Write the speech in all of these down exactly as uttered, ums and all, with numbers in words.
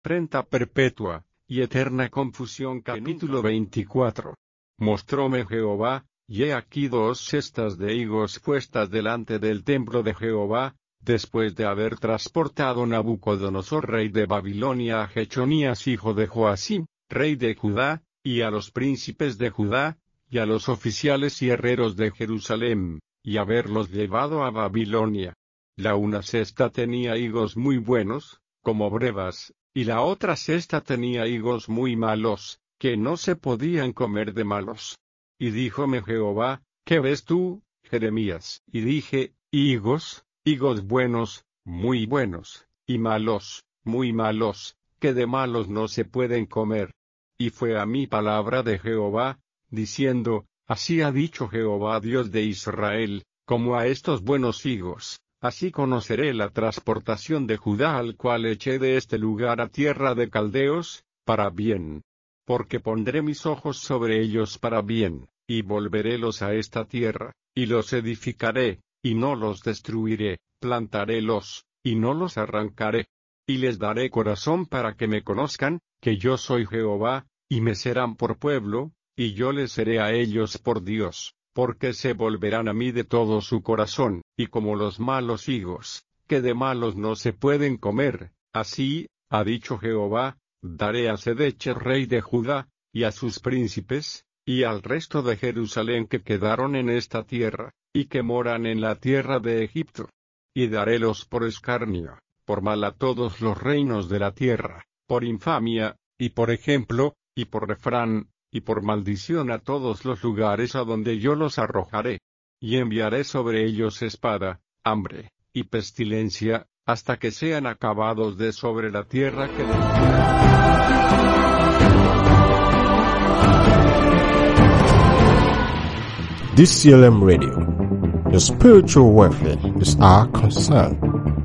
afrenta perpetua, y eterna confusión. Capítulo veinticuatro. Mostróme Jehová, y he aquí dos cestas de higos puestas delante del templo de Jehová, después de haber transportado Nabucodonosor rey de Babilonia a Jechonías hijo de Joacim, rey de Judá, y a los príncipes de Judá, y a los oficiales y herreros de Jerusalén, y haberlos llevado a Babilonia. La una cesta tenía higos muy buenos, como brevas, y la otra cesta tenía higos muy malos, que no se podían comer de malos. Y díjome Jehová, ¿qué ves tú, Jeremías? Y dije, higos, higos buenos, muy buenos, y malos, muy malos, que de malos no se pueden comer. Y fue a mí palabra de Jehová, diciendo, así ha dicho Jehová Dios de Israel, como a estos buenos higos, así conoceré la transportación de Judá al cual eché de este lugar a tierra de caldeos, para bien. Porque pondré mis ojos sobre ellos para bien, y volverélos a esta tierra, y los edificaré, y no los destruiré, plantarélos, y no los arrancaré. Y les daré corazón para que me conozcan, que yo soy Jehová, y me serán por pueblo, y yo les seré a ellos por Dios, porque se volverán a mí de todo su corazón, y como los malos higos, que de malos no se pueden comer, así, ha dicho Jehová, daré a Sedeche rey de Judá, y a sus príncipes, y al resto de Jerusalén que quedaron en esta tierra, y que moran en la tierra de Egipto. Y darélos por escarnio, por mal a todos los reinos de la tierra, por infamia, y por ejemplo, y por refrán, y por maldición a todos los lugares a donde yo los arrojaré. Y enviaré sobre ellos espada, hambre, y pestilencia, hasta que sean acabados de sobre la tierra que D C L M Radio. Your spiritual welfare is our concern.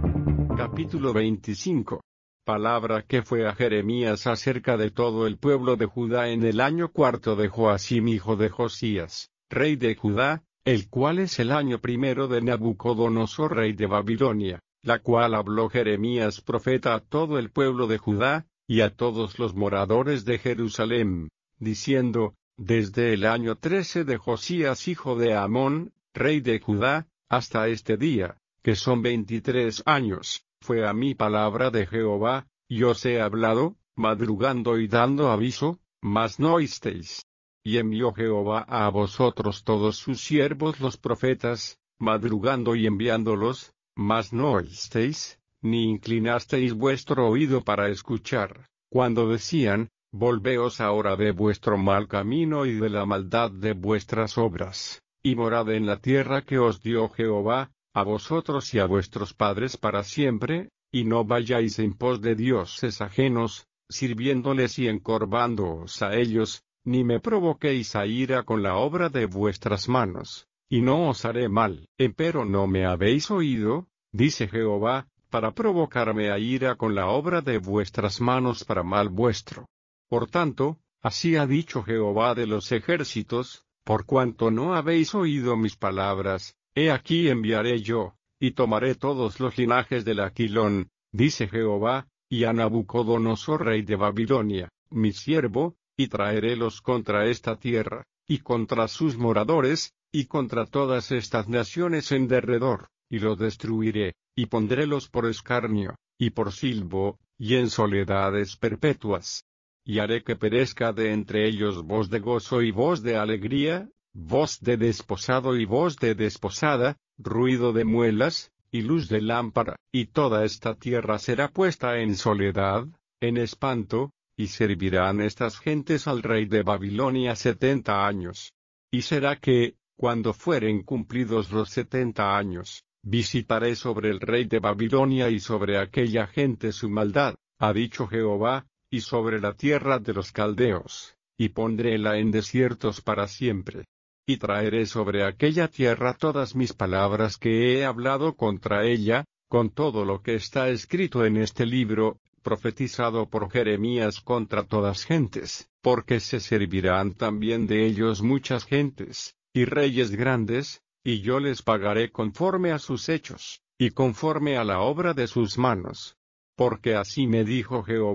Capítulo veinticinco. Palabra que fue a Jeremías acerca de todo el pueblo de Judá en el año cuarto de Joacim hijo de Josías, rey de Judá, el cual es el año primero de Nabucodonosor rey de Babilonia, la cual habló Jeremías profeta a todo el pueblo de Judá, y a todos los moradores de Jerusalén, diciendo, desde el año trece de Josías hijo de Amón, rey de Judá, hasta este día, que son veintitrés años, fue a mí palabra de Jehová, y os he hablado, madrugando y dando aviso, mas no oísteis. Y envió Jehová a vosotros todos sus siervos los profetas, madrugando y enviándolos, mas no oísteis, ni inclinasteis vuestro oído para escuchar, cuando decían, volveos ahora de vuestro mal camino y de la maldad de vuestras obras, y morad en la tierra que os dio Jehová, a vosotros y a vuestros padres para siempre, y no vayáis en pos de dioses ajenos, sirviéndoles y encorvándoos a ellos, ni me provoquéis a ira con la obra de vuestras manos, y no os haré mal. Empero no me habéis oído, dice Jehová, para provocarme a ira con la obra de vuestras manos para mal vuestro. Por tanto, así ha dicho Jehová de los ejércitos, por cuanto no habéis oído mis palabras, he aquí enviaré yo, y tomaré todos los linajes del Aquilón, dice Jehová, y a Nabucodonosor rey de Babilonia, mi siervo, y traerélos contra esta tierra, y contra sus moradores, y contra todas estas naciones en derredor, y los destruiré, y pondrélos por escarnio, y por silbo, y en soledades perpetuas. Y haré que perezca de entre ellos voz de gozo y voz de alegría, voz de desposado y voz de desposada, ruido de muelas, y luz de lámpara, y toda esta tierra será puesta en soledad, en espanto, y servirán estas gentes al rey de Babilonia setenta años. Y será que, cuando fueren cumplidos los setenta años, visitaré sobre el rey de Babilonia y sobre aquella gente su maldad, ha dicho Jehová, y sobre la tierra de los caldeos, y pondréla en desiertos para siempre. Y traeré sobre aquella tierra todas mis palabras que he hablado contra ella, con todo lo que está escrito en este libro, profetizado por Jeremías contra todas gentes, porque se servirán también de ellos muchas gentes, y reyes grandes, y yo les pagaré conforme a sus hechos, y conforme a la obra de sus manos. Porque así me dijo Jehová Dios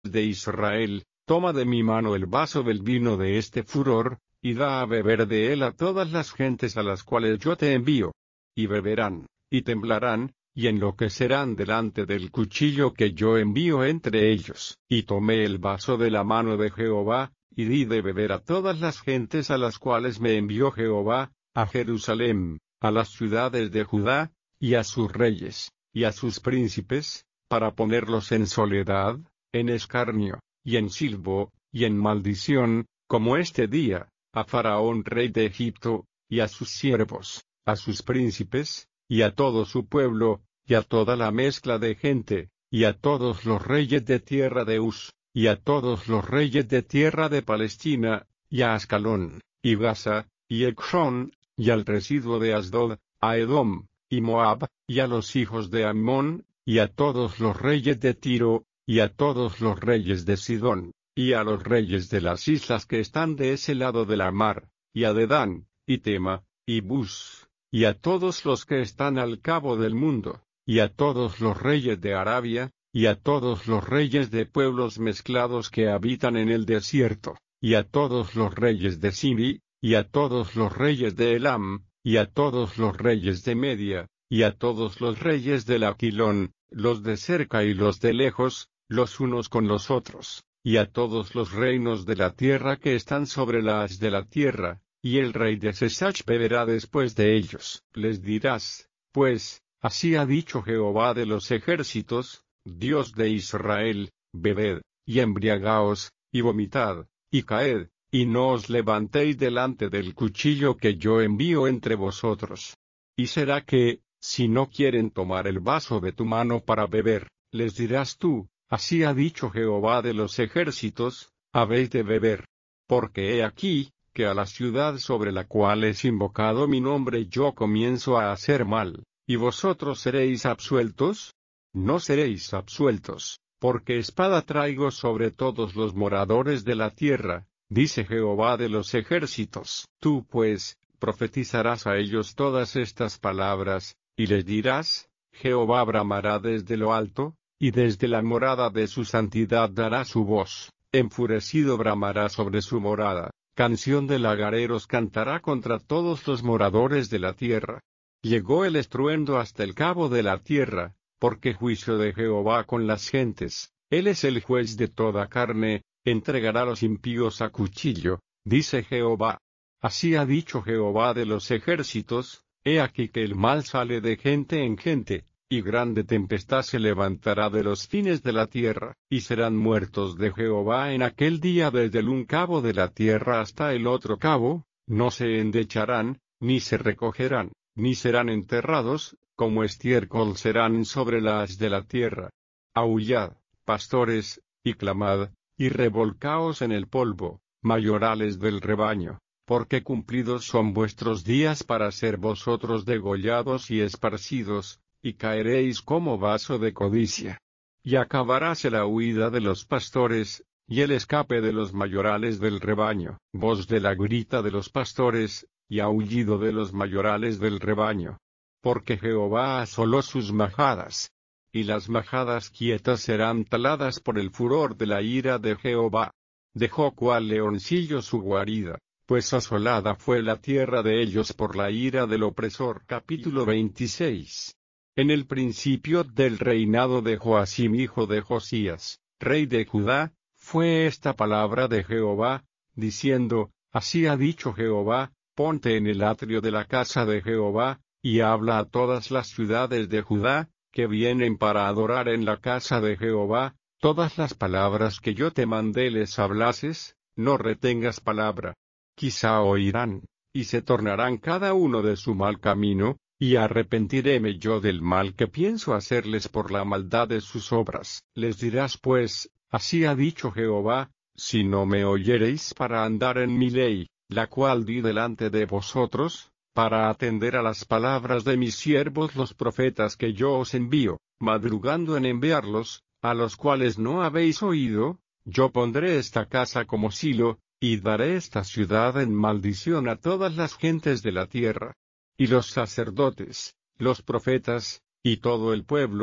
de Israel, toma de mi mano el vaso del vino de este furor, y da a beber de él a todas las gentes a las cuales yo te envío. Y beberán, y temblarán, y enloquecerán delante del cuchillo que yo envío entre ellos. Y tomé el vaso de la mano de Jehová, y di de beber a todas las gentes a las cuales me envió Jehová, a Jerusalén, a las ciudades de Judá, y a sus reyes, y a sus príncipes, para ponerlos en soledad, en escarnio, y en silbo, y en maldición, como este día, a Faraón rey de Egipto, y a sus siervos, a sus príncipes, y a todo su pueblo, y a toda la mezcla de gente, y a todos los reyes de tierra de Uz, y a todos los reyes de tierra de Palestina, y a Ascalón, y Gaza, y Ecrón, y al residuo de Asdod, a Edom, y Moab, y a los hijos de Ammón, y a todos los reyes de Tiro, y a todos los reyes de Sidón, y a los reyes de las islas que están de ese lado de la mar, y a Dedán, y Tema, y Bus, y a todos los que están al cabo del mundo, y a todos los reyes de Arabia, y a todos los reyes de pueblos mezclados que habitan en el desierto, y a todos los reyes de Sini, y a todos los reyes de Elam, y a todos los reyes de Media, y a todos los reyes del Aquilón, los de cerca y los de lejos, los unos con los otros, y a todos los reinos de la tierra que están sobre la haz de la tierra, y el rey de Sesach beberá después de ellos. Les dirás, pues, así ha dicho Jehová de los ejércitos, Dios de Israel, bebed, y embriagaos, y vomitad, y caed, y no os levantéis delante del cuchillo que yo envío entre vosotros. Y será que, si no quieren tomar el vaso de tu mano para beber, les dirás tú, así ha dicho Jehová de los ejércitos, habéis de beber. Porque he aquí, que a la ciudad sobre la cual es invocado mi nombre yo comienzo a hacer mal, ¿y vosotros seréis absueltos? No seréis absueltos, porque espada traigo sobre todos los moradores de la tierra, dice Jehová de los ejércitos. Tú pues, profetizarás a ellos todas estas palabras, y les dirás, Jehová bramará desde lo alto, y desde la morada de su santidad dará su voz, enfurecido bramará sobre su morada, canción de lagareros cantará contra todos los moradores de la tierra. Llegó el estruendo hasta el cabo de la tierra, porque juicio de Jehová con las gentes, él es el juez de toda carne, entregará a los impíos a cuchillo, dice Jehová. Así ha dicho Jehová de los ejércitos, he aquí que el mal sale de gente en gente, y grande tempestad se levantará de los fines de la tierra, y serán muertos de Jehová en aquel día desde el un cabo de la tierra hasta el otro cabo, no se endecharán, ni se recogerán, ni serán enterrados, como estiércol serán sobre la haz de la tierra. Aullad, pastores, y clamad, y revolcaos en el polvo, mayorales del rebaño, porque cumplidos son vuestros días para ser vosotros degollados y esparcidos, y caeréis como vaso de codicia. Y acabaráse la huida de los pastores, y el escape de los mayorales del rebaño, voz de la grita de los pastores, y aullido de los mayorales del rebaño. Porque Jehová asoló sus majadas, y las majadas quietas serán taladas por el furor de la ira de Jehová. Dejó cual leoncillo su guarida, pues asolada fue la tierra de ellos por la ira del opresor. Capítulo veintiséis. En el principio del reinado de Joacim hijo de Josías, rey de Judá, fue esta palabra de Jehová, diciendo, así ha dicho Jehová, ponte en el atrio de la casa de Jehová, y habla a todas las ciudades de Judá, que vienen para adorar en la casa de Jehová, todas las palabras que yo te mandé les hablases, no retengas palabra. Quizá oirán, y se tornarán cada uno de su mal camino, y arrepentiréme yo del mal que pienso hacerles por la maldad de sus obras. Les dirás pues, así ha dicho Jehová, si no me oyereis para andar en mi ley, la cual di delante de vosotros, para atender a las palabras de mis siervos los profetas que yo os envío, madrugando en enviarlos, a los cuales no habéis oído, yo pondré esta casa como silo, y daré esta ciudad en maldición a todas las gentes de la tierra. Y los sacerdotes, los profetas, y todo el pueblo,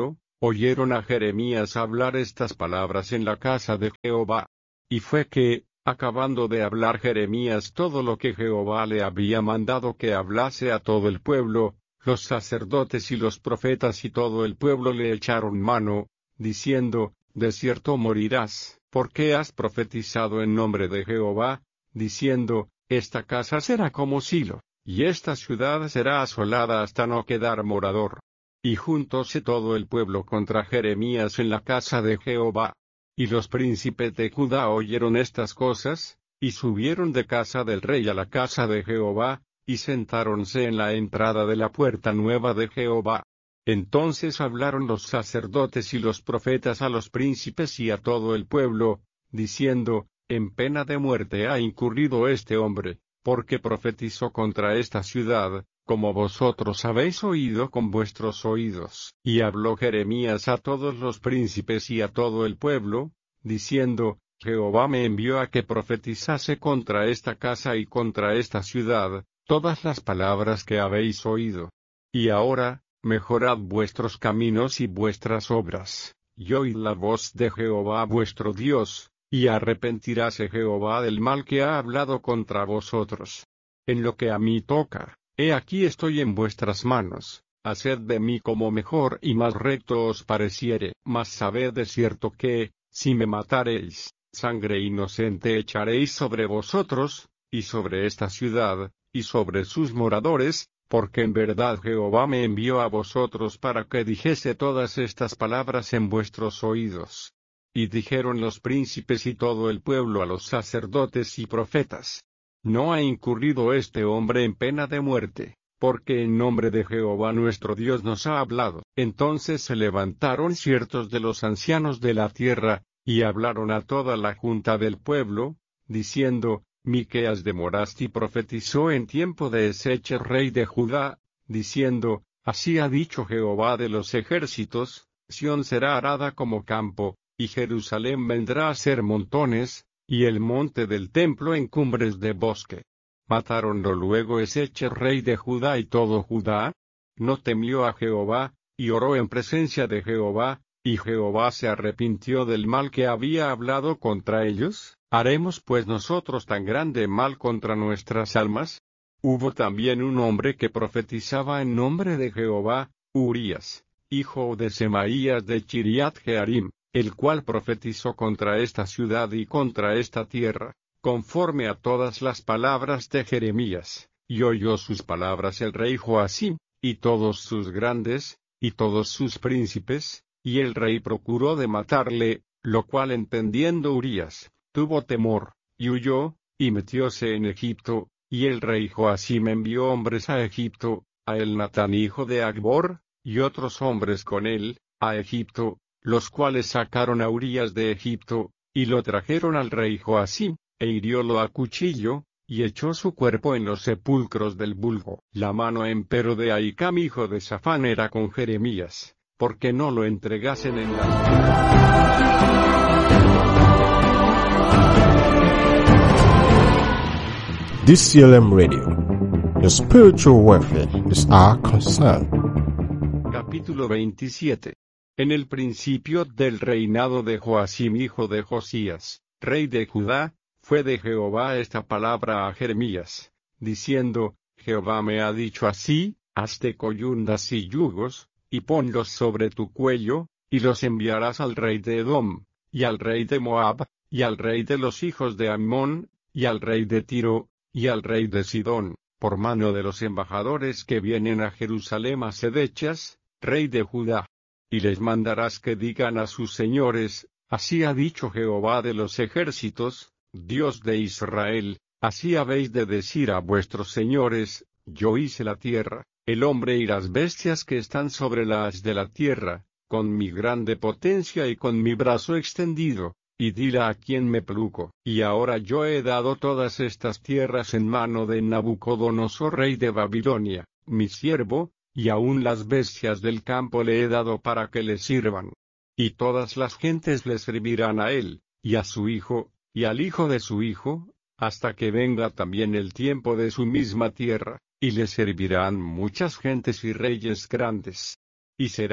oyeron a Jeremías hablar estas palabras en la casa de Jehová. Y fue que, acabando de hablar Jeremías todo lo que Jehová le había mandado que hablase a todo el pueblo, los sacerdotes y los profetas y todo el pueblo le echaron mano, diciendo, de cierto morirás, porque has profetizado en nombre de Jehová, diciendo, esta casa será como Silo, y esta ciudad será asolada hasta no quedar morador. Y juntóse todo el pueblo contra Jeremías en la casa de Jehová. Y los príncipes de Judá oyeron estas cosas, y subieron de casa del rey a la casa de Jehová, y sentáronse en la entrada de la puerta nueva de Jehová. Entonces hablaron los sacerdotes y los profetas a los príncipes y a todo el pueblo, diciendo, en pena de muerte ha incurrido este hombre, porque profetizó contra esta ciudad, como vosotros habéis oído con vuestros oídos. Y habló Jeremías a todos los príncipes y a todo el pueblo, diciendo, Jehová me envió a que profetizase contra esta casa y contra esta ciudad, todas las palabras que habéis oído. Y ahora, mejorad vuestros caminos y vuestras obras, y oíd la voz de Jehová vuestro Dios, y arrepentiráse Jehová del mal que ha hablado contra vosotros. En lo que a mí toca, he aquí estoy en vuestras manos, haced de mí como mejor y más recto os pareciere. Mas sabed de cierto que, si me matareis, sangre inocente echaréis sobre vosotros, y sobre esta ciudad, y sobre sus moradores, porque en verdad Jehová me envió a vosotros para que dijese todas estas palabras en vuestros oídos. Y dijeron los príncipes y todo el pueblo a los sacerdotes y profetas, no ha incurrido este hombre en pena de muerte, porque en nombre de Jehová nuestro Dios nos ha hablado. Entonces se levantaron ciertos de los ancianos de la tierra, y hablaron a toda la junta del pueblo, diciendo, Miqueas de Morasti profetizó en tiempo de Ezequiel rey de Judá, diciendo, así ha dicho Jehová de los ejércitos, Sión será arada como campo, y Jerusalén vendrá a ser montones, y el monte del templo en cumbres de bosque. Matáronlo luego Ezequiel rey de Judá y todo Judá, no temió a Jehová, y oró en presencia de Jehová, y Jehová se arrepintió del mal que había hablado contra ellos. ¿Haremos pues nosotros tan grande mal contra nuestras almas? Hubo también un hombre que profetizaba en nombre de Jehová, Urías, hijo de Semaías de Chiriat Jearim, el cual profetizó contra esta ciudad y contra esta tierra, conforme a todas las palabras de Jeremías, y oyó sus palabras el rey Joacim, y todos sus grandes, y todos sus príncipes, y el rey procuró de matarle, lo cual entendiendo Urías, tuvo temor, y huyó, y metióse en Egipto, y el rey Joacim envió hombres a Egipto, a Elnatán hijo de Agbor, y otros hombres con él, a Egipto, los cuales sacaron a Urías de Egipto, y lo trajeron al rey Joacim, e hiriólo a cuchillo, y echó su cuerpo en los sepulcros del vulgo. La mano empero de Ahicam hijo de Safán era con Jeremías, porque no lo entregasen en la... D C L M Radio. Your spiritual welfare is our concern. Capítulo veintisiete. En el principio del reinado de Joacim hijo de Josías, rey de Judá, fue de Jehová esta palabra a Jeremías, diciendo, Jehová me ha dicho así, hazte coyundas y yugos, y ponlos sobre tu cuello, y los enviarás al rey de Edom, y al rey de Moab, y al rey de los hijos de Ammón, y al rey de Tiro, y al rey de Sidón, por mano de los embajadores que vienen a Jerusalén a Sedechas, rey de Judá. Y les mandarás que digan a sus señores, así ha dicho Jehová de los ejércitos, Dios de Israel, así habéis de decir a vuestros señores, yo hice la tierra, el hombre y las bestias que están sobre la haz de la tierra, con mi grande potencia y con mi brazo extendido, y dila a quien me plugo. Y ahora yo he dado todas estas tierras en mano de Nabucodonosor rey de Babilonia, mi siervo, y aun las bestias del campo le he dado para que le sirvan. Y todas las gentes le servirán a él, y a su hijo, y al hijo de su hijo, hasta que venga también el tiempo de su misma tierra, y le servirán muchas gentes y reyes grandes. Y será,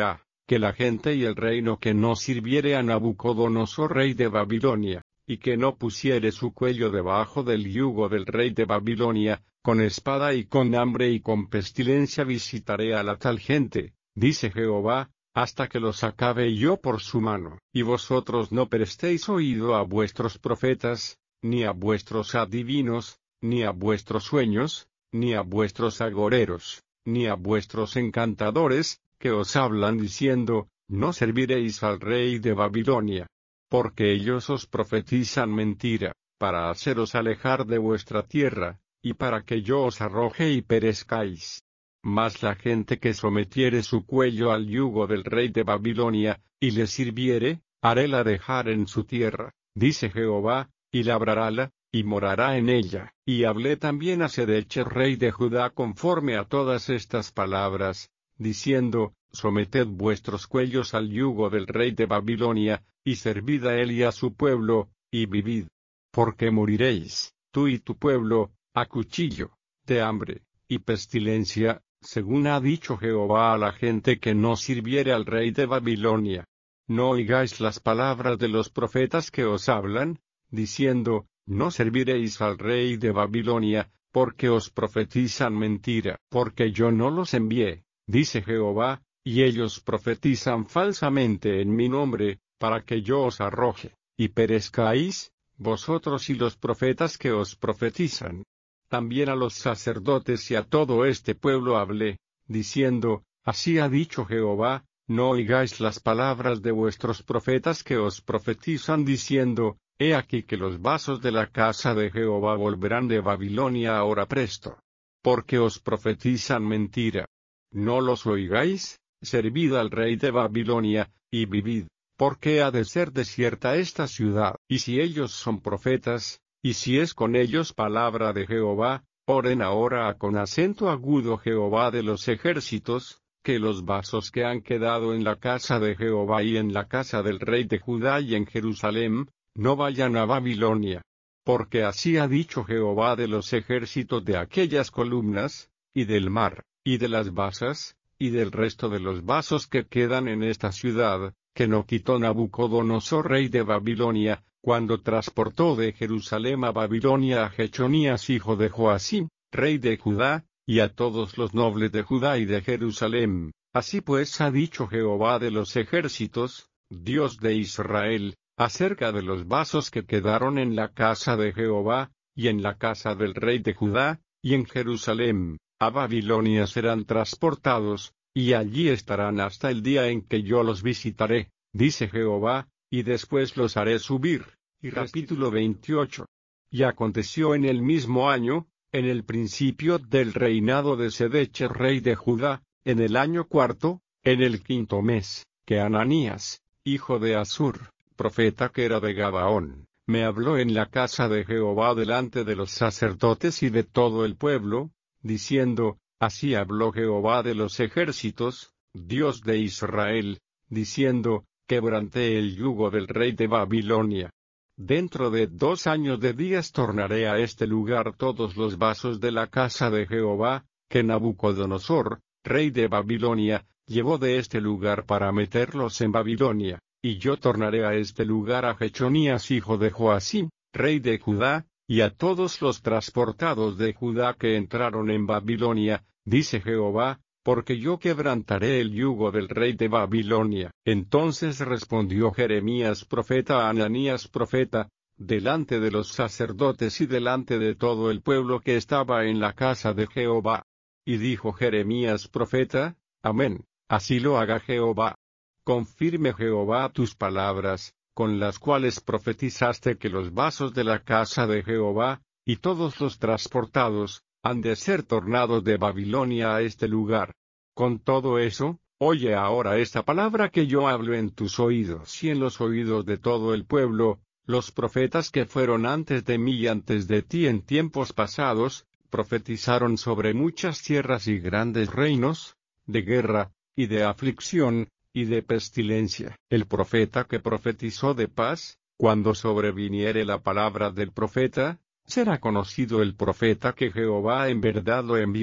que la gente y el reino que no sirviere a Nabucodonosor rey de Babilonia, y que no pusiere su cuello debajo del yugo del rey de Babilonia, con espada y con hambre y con pestilencia visitaré a la tal gente, dice Jehová, hasta que los acabe yo por su mano. Y vosotros no prestéis oído a vuestros profetas, ni a vuestros adivinos, ni a vuestros sueños, ni a vuestros agoreros, ni a vuestros encantadores, que os hablan diciendo, no serviréis al rey de Babilonia. Porque ellos os profetizan mentira, para haceros alejar de vuestra tierra, y para que yo os arroje y perezcáis. Mas la gente que sometiere su cuello al yugo del rey de Babilonia, y le sirviere, haréla dejar en su tierra, dice Jehová, y labrarála, y morará en ella. Y hablé también a Sedecher rey de Judá conforme a todas estas palabras, diciendo, someted vuestros cuellos al yugo del rey de Babilonia, y servid a él y a su pueblo, y vivid. Porque moriréis, tú y tu pueblo, a cuchillo, de hambre, y pestilencia, según ha dicho Jehová a la gente que no sirviere al rey de Babilonia. No oigáis las palabras de los profetas que os hablan, diciendo, no serviréis al rey de Babilonia, porque os profetizan mentira. Porque yo no los envié, dice Jehová, y ellos profetizan falsamente en mi nombre, para que yo os arroje, y perezcáis, vosotros y los profetas que os profetizan. También a los sacerdotes y a todo este pueblo hablé, diciendo, así ha dicho Jehová, no oigáis las palabras de vuestros profetas que os profetizan diciendo, he aquí que los vasos de la casa de Jehová volverán de Babilonia ahora presto. Porque os profetizan mentira. No los oigáis, servid al rey de Babilonia, y vivid, porque ha de ser desierta esta ciudad. Y si ellos son profetas, y si es con ellos palabra de Jehová, oren ahora a con acento agudo Jehová de los ejércitos, que los vasos que han quedado en la casa de Jehová y en la casa del rey de Judá y en Jerusalén, no vayan a Babilonia. Porque así ha dicho Jehová de los ejércitos de aquellas columnas, y del mar, y de las basas, y del resto de los vasos que quedan en esta ciudad, que no quitó Nabucodonosor rey de Babilonia, cuando transportó de Jerusalén a Babilonia a Jechonías hijo de Joacim, rey de Judá, y a todos los nobles de Judá y de Jerusalén. Así pues ha dicho Jehová de los ejércitos, Dios de Israel, acerca de los vasos que quedaron en la casa de Jehová, y en la casa del rey de Judá, y en Jerusalén, a Babilonia serán transportados, y allí estarán hasta el día en que yo los visitaré, dice Jehová, y después los haré subir. Y capítulo veintiocho. Y aconteció en el mismo año, en el principio del reinado de Sedecher rey de Judá, en el año cuarto, en el quinto mes, que Ananías, hijo de Asur, profeta que era de Gabaón, me habló en la casa de Jehová delante de los sacerdotes y de todo el pueblo, diciendo, así habló Jehová de los ejércitos, Dios de Israel, diciendo, quebranté el yugo del rey de Babilonia. Dentro de dos años de días tornaré a este lugar todos los vasos de la casa de Jehová, que Nabucodonosor, rey de Babilonia, llevó de este lugar para meterlos en Babilonia, y yo tornaré a este lugar a Jechonías hijo de Joacim, rey de Judá, y a todos los transportados de Judá que entraron en Babilonia, dice Jehová, porque yo quebrantaré el yugo del rey de Babilonia. Entonces respondió Jeremías profeta a Ananías profeta, delante de los sacerdotes y delante de todo el pueblo que estaba en la casa de Jehová. Y dijo Jeremías profeta, amén, así lo haga Jehová. Confirme Jehová tus palabras, con las cuales profetizaste que los vasos de la casa de Jehová, y todos los transportados, han de ser tornados de Babilonia a este lugar. Con todo eso, oye ahora esta palabra que yo hablo en tus oídos y en los oídos de todo el pueblo, los profetas que fueron antes de mí y antes de ti en tiempos pasados, profetizaron sobre muchas tierras y grandes reinos, de guerra, y de aflicción, y de pestilencia. El profeta que profetizó de paz, cuando sobreviniere la palabra del profeta, será conocido el profeta que Jehová en verdad lo envió.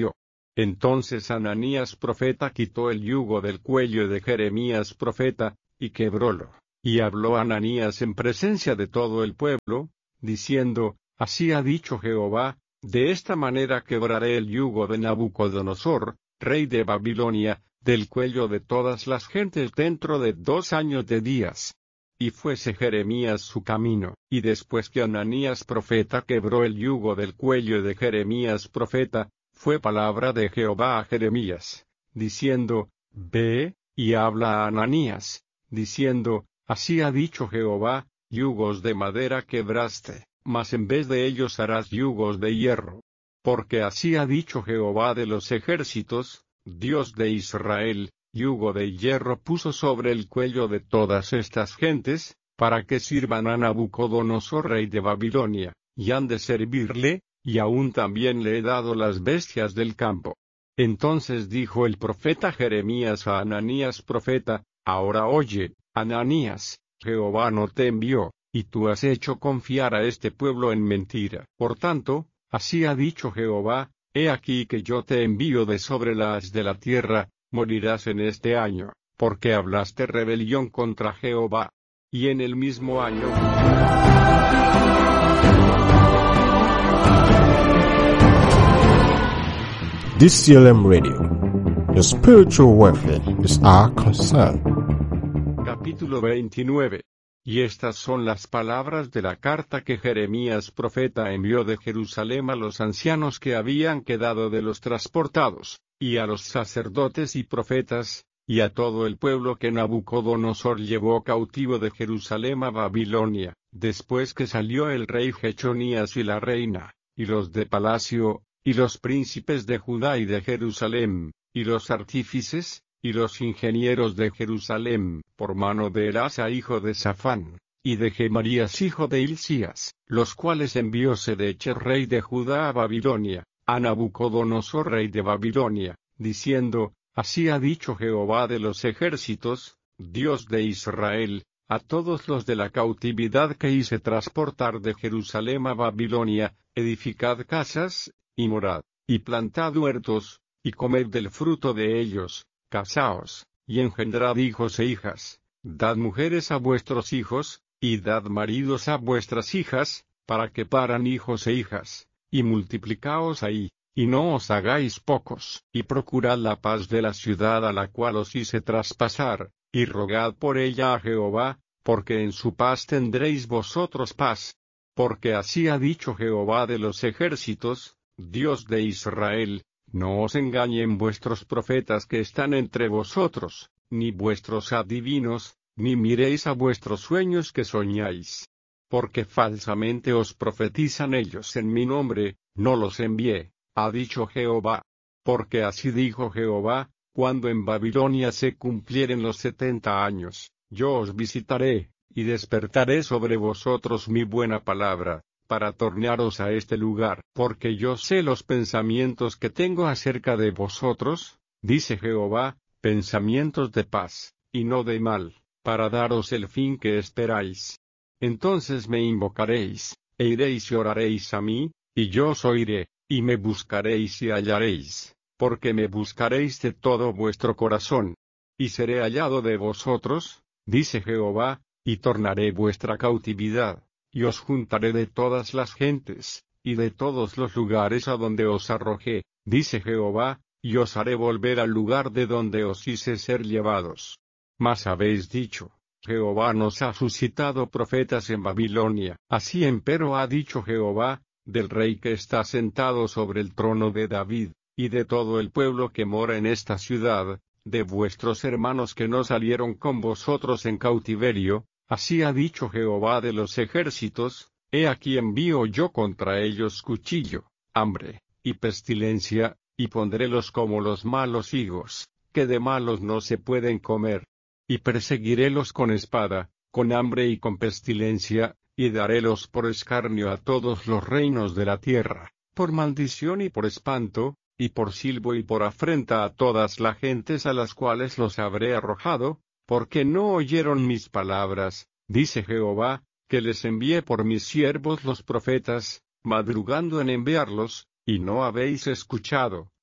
Entonces Ananías profeta quitó el yugo del cuello de Jeremías profeta, y quebrólo. Y habló Ananías en presencia de todo el pueblo, diciendo, Así ha dicho Jehová, de esta manera quebraré el yugo de Nabucodonosor, rey de Babilonia, del cuello de todas las gentes dentro de dos años de días. Y fuese Jeremías su camino, y después que Ananías profeta quebró el yugo del cuello de Jeremías profeta, fue palabra de Jehová a Jeremías, diciendo, Ve, y habla a Ananías, diciendo, Así ha dicho Jehová, yugos de madera quebraste, mas en vez de ellos harás yugos de hierro. Porque así ha dicho Jehová de los ejércitos, Dios de Israel, yugo de hierro puso sobre el cuello de todas estas gentes, para que sirvan a Nabucodonosor rey de Babilonia, y han de servirle, y aún también le he dado las bestias del campo. Entonces dijo el profeta Jeremías a Ananías profeta, Ahora oye, Ananías, Jehová no te envió, y tú has hecho confiar a este pueblo en mentira. Por tanto, así ha dicho Jehová, he aquí que yo te envío de sobre la haz de la tierra, morirás en este año, porque hablaste rebelión contra Jehová. Y en el mismo año... D C L M Radio. Your spiritual welfare is our concern. Capítulo veintinueve. Y estas son las palabras de la carta que Jeremías profeta envió de Jerusalén a los ancianos que habían quedado de los transportados, y a los sacerdotes y profetas, y a todo el pueblo que Nabucodonosor llevó cautivo de Jerusalén a Babilonia, después que salió el rey Jechonías y la reina, y los de palacio, y los príncipes de Judá y de Jerusalén, y los artífices, y los ingenieros de Jerusalén, por mano de Elasa hijo de Safán, y de Gemarías hijo de Hilcías, los cuales envió Sedecher rey de Judá a Babilonia, a Nabucodonosor rey de Babilonia, diciendo, Así ha dicho Jehová de los ejércitos, Dios de Israel, a todos los de la cautividad que hice transportar de Jerusalén a Babilonia, edificad casas, y morad, y plantad huertos, y comed del fruto de ellos, casaos, y engendrad hijos e hijas, dad mujeres a vuestros hijos, y dad maridos a vuestras hijas, para que paran hijos e hijas, y multiplicaos ahí, y no os hagáis pocos, y procurad la paz de la ciudad a la cual os hice traspasar, y rogad por ella a Jehová, porque en su paz tendréis vosotros paz. Porque así ha dicho Jehová de los ejércitos, Dios de Israel, no os engañen vuestros profetas que están entre vosotros, ni vuestros adivinos, ni miréis a vuestros sueños que soñáis. Porque falsamente os profetizan ellos en mi nombre, no los envié, ha dicho Jehová. Porque así dijo Jehová, cuando en Babilonia se cumplieren los setenta años, yo os visitaré, y despertaré sobre vosotros mi buena palabra, para tornaros a este lugar, porque yo sé los pensamientos que tengo acerca de vosotros, dice Jehová, pensamientos de paz, y no de mal, para daros el fin que esperáis. Entonces me invocaréis, e iréis y oraréis a mí, y yo os oiré, y me buscaréis y hallaréis, porque me buscaréis de todo vuestro corazón. Y seré hallado de vosotros, dice Jehová, y tornaré vuestra cautividad. Y os juntaré de todas las gentes, y de todos los lugares a donde os arrojé, dice Jehová, y os haré volver al lugar de donde os hice ser llevados. Mas habéis dicho, Jehová nos ha suscitado profetas en Babilonia. Así empero ha dicho Jehová, del rey que está sentado sobre el trono de David, y de todo el pueblo que mora en esta ciudad, de vuestros hermanos que no salieron con vosotros en cautiverio. Así ha dicho Jehová de los ejércitos, he aquí envío yo contra ellos cuchillo, hambre, y pestilencia, y pondrélos como los malos higos, que de malos no se pueden comer. Y perseguirélos con espada, con hambre y con pestilencia, y darélos por escarnio a todos los reinos de la tierra, por maldición y por espanto, y por silbo y por afrenta a todas las gentes a las cuales los habré arrojado, porque no oyeron mis palabras, dice Jehová, que les envié por mis siervos los profetas, madrugando en enviarlos, y no habéis escuchado,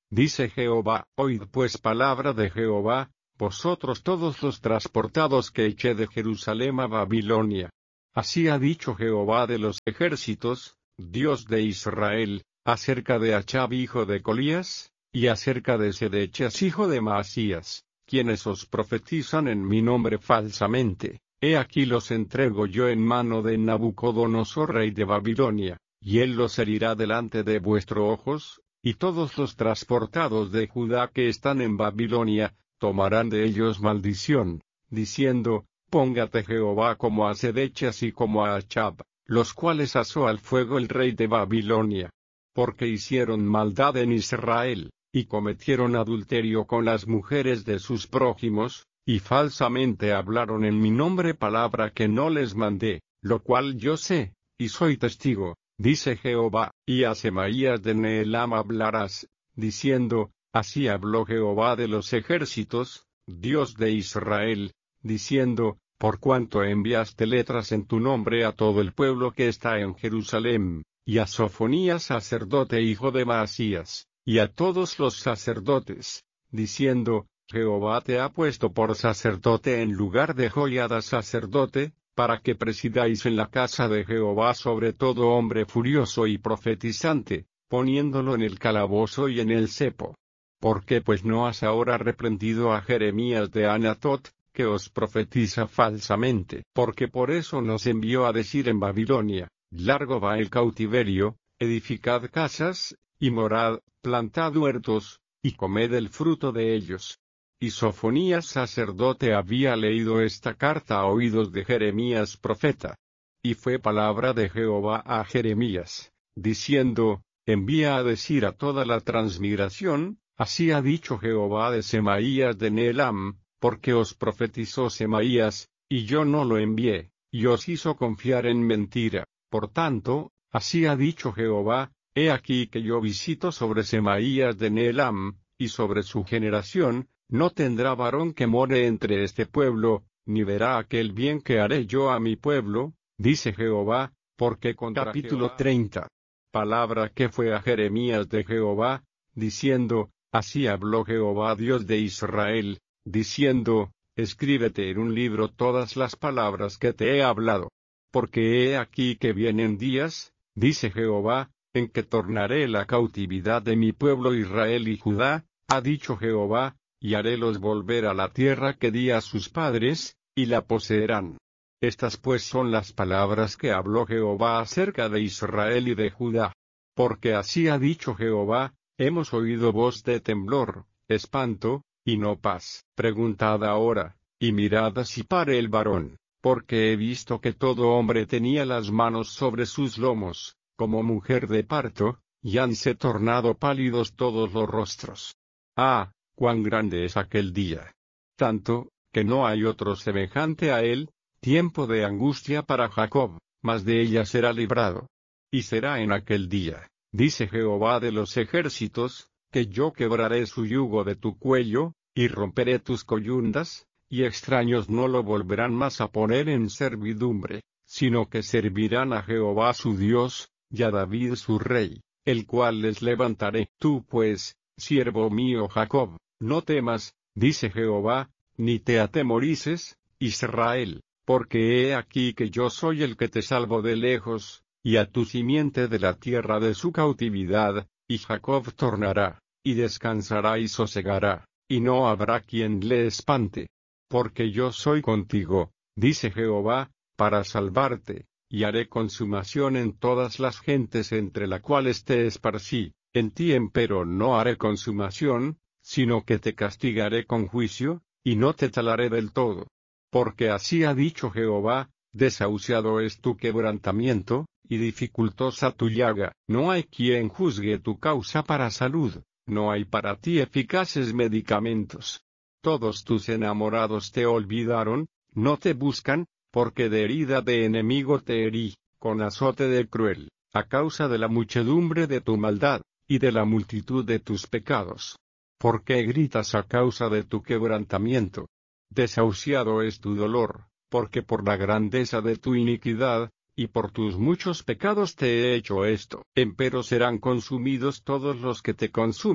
dice Jehová. Oíd pues palabra de Jehová, vosotros todos los transportados que eché de Jerusalén a Babilonia. Así ha dicho Jehová de los ejércitos, Dios de Israel, acerca de Achab hijo de Colías, y acerca de Sedechas hijo de Maasías, quienes os profetizan en mi nombre falsamente. He aquí los entrego yo en mano de Nabucodonosor rey de Babilonia, y él los herirá delante de vuestros ojos, y todos los transportados de Judá que están en Babilonia, tomarán de ellos maldición, diciendo, póngate Jehová como a Sedechas y como a Achab, los cuales asó al fuego el rey de Babilonia. Porque hicieron maldad en Israel, y cometieron adulterio con las mujeres de sus prójimos, y falsamente hablaron en mi nombre palabra que no les mandé, lo cual yo sé, y soy testigo, dice Jehová. Y a Semaías de Nehelam hablarás, diciendo, así habló Jehová de los ejércitos, Dios de Israel, diciendo, por cuanto enviaste letras en tu nombre a todo el pueblo que está en Jerusalén, y a Sofonías sacerdote hijo de Maasías, y a todos los sacerdotes, diciendo, Jehová te ha puesto por sacerdote en lugar de Joiada sacerdote, para que presidáis en la casa de Jehová sobre todo hombre furioso y profetizante, poniéndolo en el calabozo y en el cepo. ¿Por qué pues no has ahora reprendido a Jeremías de Anatot, que os profetiza falsamente? Porque por eso nos envió a decir en Babilonia, largo va el cautiverio, edificad casas, y morad, plantad huertos, y comed el fruto de ellos. Y Sofonías sacerdote había leído esta carta a oídos de Jeremías profeta. Y fue palabra de Jehová a Jeremías, diciendo, envía a decir a toda la transmigración, así ha dicho Jehová de Semaías de Nehelam, porque os profetizó Semaías, y yo no lo envié, y os hizo confiar en mentira. Por tanto, así ha dicho Jehová, he aquí que yo visito sobre Semaías de Nehelam, y sobre su generación, no tendrá varón que more entre este pueblo, ni verá aquel bien que haré yo a mi pueblo, dice Jehová, porque con capítulo treinta. Palabra que fue a Jeremías de Jehová, diciendo, así habló Jehová Dios de Israel, diciendo, escríbete en un libro todas las palabras que te he hablado. Porque he aquí que vienen días, dice Jehová, en que tornaré la cautividad de mi pueblo Israel y Judá, ha dicho Jehová, y harélos volver a la tierra que di a sus padres, y la poseerán. Estas pues son las palabras que habló Jehová acerca de Israel y de Judá. Porque así ha dicho Jehová, hemos oído voz de temblor, espanto, y no paz. Preguntad ahora, y mirad si pare el varón, porque he visto que todo hombre tenía las manos sobre sus lomos, como mujer de parto, y hanse tornado pálidos todos los rostros. Ah, cuán grande es aquel día. Tanto, que no hay otro semejante a él, tiempo de angustia para Jacob, mas de ella será librado. Y será en aquel día, dice Jehová de los ejércitos, que yo quebraré su yugo de tu cuello, y romperé tus coyundas, y extraños no lo volverán más a poner en servidumbre, sino que servirán a Jehová su Dios, y a David su rey, el cual les levantaré. Tú pues, siervo mío Jacob, no temas, dice Jehová, ni te atemorices, Israel, porque he aquí que yo soy el que te salvo de lejos, y a tu simiente de la tierra de su cautividad, y Jacob tornará, y descansará y sosegará, y no habrá quien le espante. Porque yo soy contigo, dice Jehová, para salvarte, y haré consumación en todas las gentes entre las cuales te esparcí, en ti empero no haré consumación, sino que te castigaré con juicio, y no te talaré del todo. Porque así ha dicho Jehová, desahuciado es tu quebrantamiento, y dificultosa tu llaga. No hay quien juzgue tu causa para salud, no hay para ti eficaces medicamentos. Todos tus enamorados te olvidaron, no te buscan, porque de herida de enemigo te herí, con azote de cruel, a causa de la muchedumbre de tu maldad, y de la multitud de tus pecados. ¿Por qué gritas a causa de tu quebrantamiento? Desahuciado es tu dolor, porque por la grandeza de tu iniquidad, y por tus muchos pecados te he hecho esto. Empero serán consumidos todos los que te consumen,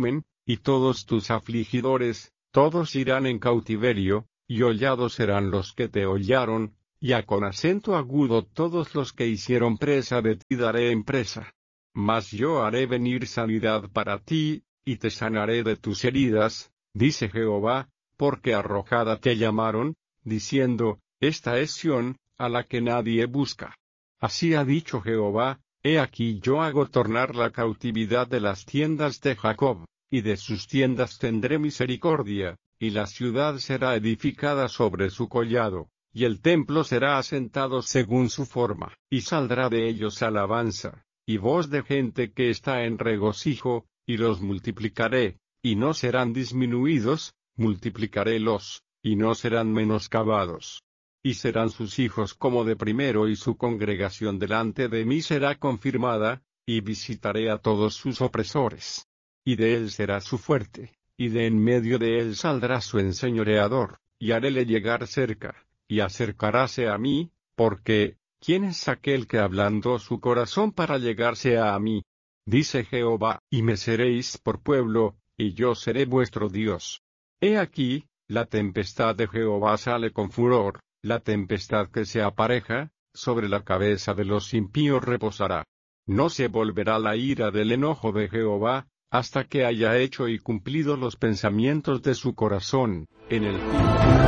Y todos tus afligidores, todos irán en cautiverio, y hollados serán los que te hollaron, y a con acento agudo todos los que hicieron presa de ti daré en presa. Mas yo haré venir sanidad para ti, y te sanaré de tus heridas, dice Jehová, porque arrojada te llamaron, diciendo, esta es Sión, a la que nadie busca. Así ha dicho Jehová, he aquí yo hago tornar la cautividad de las tiendas de Jacob, y de sus tiendas tendré misericordia, y la ciudad será edificada sobre su collado, y el templo será asentado según su forma, y saldrá de ellos alabanza, y voz de gente que está en regocijo, y los multiplicaré, y no serán disminuidos, multiplicarélos, y no serán menoscabados. Y serán sus hijos como de primero y su congregación delante de mí será confirmada, y visitaré a todos sus opresores. Y de él será su fuerte, y de en medio de él saldrá su enseñoreador, y haréle llegar cerca, y acercaráse a mí, porque, ¿quién es aquel que ablandó su corazón para llegarse a mí? Dice Jehová, y me seréis por pueblo, y yo seré vuestro Dios. He aquí, la tempestad de Jehová sale con furor, la tempestad que se apareja, sobre la cabeza de los impíos reposará. No se volverá la ira del enojo de Jehová, hasta que haya hecho y cumplido los pensamientos de su corazón, en el fin.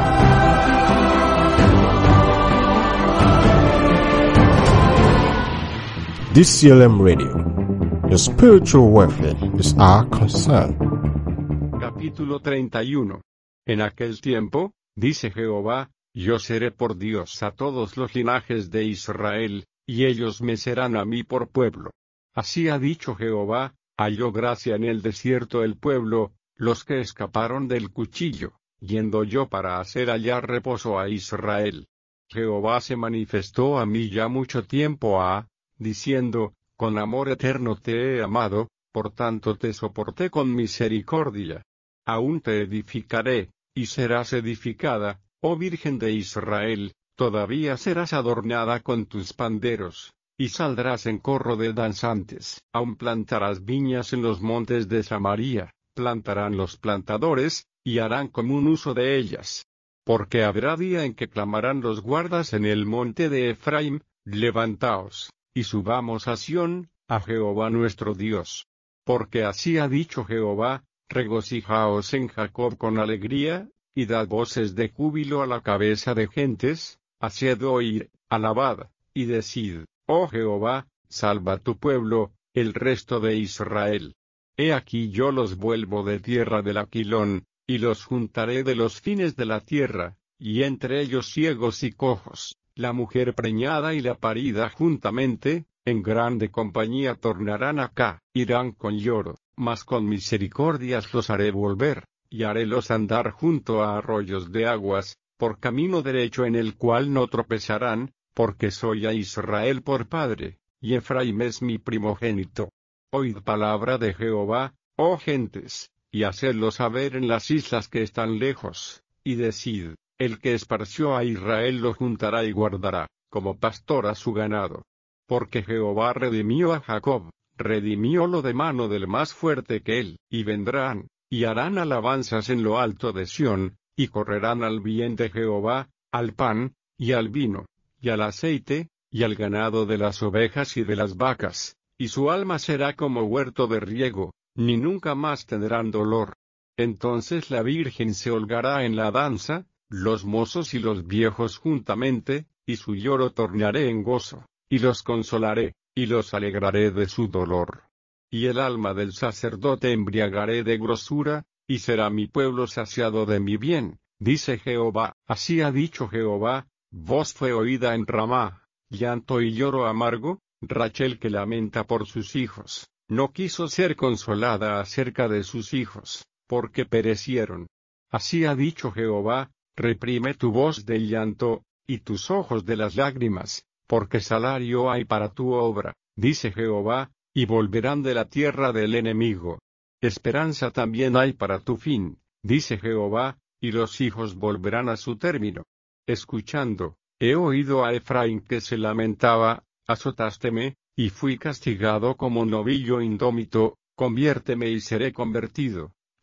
D C L M Radio. Your spiritual welfare is our concern. Capítulo treinta y uno. En aquel tiempo, dice Jehová, yo seré por Dios a todos los linajes de Israel, y ellos me serán a mí por pueblo. Así ha dicho Jehová, halló gracia en el desierto el pueblo, los que escaparon del cuchillo, yendo yo para hacer hallar reposo a Israel. Jehová se manifestó a mí ya mucho tiempo ha, diciendo, con amor eterno te he amado, por tanto te soporté con misericordia. Aún te edificaré, y serás edificada, oh Virgen de Israel, todavía serás adornada con tus panderos, y saldrás en corro de danzantes. Aún plantarás viñas en los montes de Samaria, plantarán los plantadores, y harán común uso de ellas. Porque habrá día en que clamarán los guardas en el monte de Efraín, levantaos, y subamos a Sión, a Jehová nuestro Dios. Porque así ha dicho Jehová, regocijaos en Jacob con alegría, y dad voces de júbilo a la cabeza de gentes, haced oír, alabad, y decid, oh Jehová, salva tu pueblo, el resto de Israel. He aquí yo los vuelvo de tierra del Aquilón, y los juntaré de los fines de la tierra, y entre ellos ciegos y cojos, la mujer preñada y la parida juntamente, en grande compañía tornarán acá, irán con lloro, mas con misericordias los haré volver, y harélos andar junto a arroyos de aguas, por camino derecho en el cual no tropezarán, porque soy a Israel por padre, y Efraín es mi primogénito. Oíd palabra de Jehová, oh gentes, y hacedlo saber en las islas que están lejos, y decid, el que esparció a Israel lo juntará y guardará, como pastor a su ganado. Porque Jehová redimió a Jacob, redimiólo de mano del más fuerte que él, y vendrán, y harán alabanzas en lo alto de Sión, y correrán al bien de Jehová, al pan, y al vino, y al aceite, y al ganado de las ovejas y de las vacas, y su alma será como huerto de riego, ni nunca más tendrán dolor. Entonces la Virgen se holgará en la danza, los mozos y los viejos juntamente, y su lloro tornaré en gozo, y los consolaré, y los alegraré de su dolor. Y el alma del sacerdote embriagaré de grosura, y será mi pueblo saciado de mi bien, dice Jehová. Así ha dicho Jehová, voz fue oída en Ramá, llanto y lloro amargo, Rachel que lamenta por sus hijos, no quiso ser consolada acerca de sus hijos, porque perecieron. Así ha dicho Jehová, reprime tu voz del llanto, y tus ojos de las lágrimas, porque salario hay para tu obra, dice Jehová, y volverán de la tierra del enemigo. Esperanza también hay para tu fin, dice Jehová, y los hijos volverán a su término. Escuchando, he oído a Efraín que se lamentaba, azotásteme, y fui castigado como novillo indómito, conviérteme y seré convertido,